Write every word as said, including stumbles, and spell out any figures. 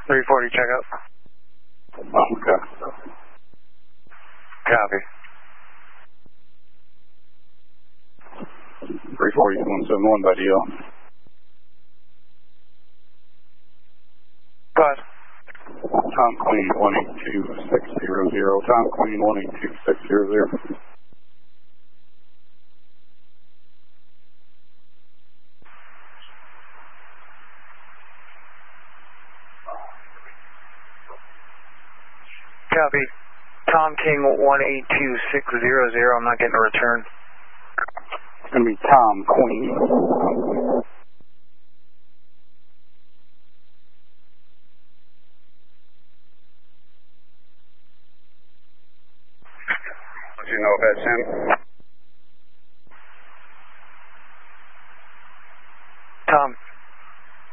three forty, check out. Okay. Copy. three forty, one seven one by D L. Go ahead. Tom Queen, one eight two six zero zero. Tom Queen, one eight two six zero zero. Copy. Tom King, one eight two six zero zero. I'm not getting a return. It's going to be Tom Queen. Let you know if that's him.